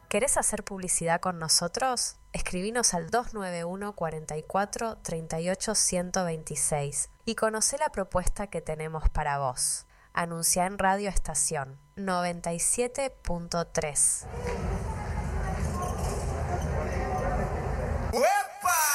¿Querés hacer publicidad con nosotros? Escribinos al 291 44 38 126 y conocé la propuesta que tenemos para vos. Anunciá en Radio Estación 97.3.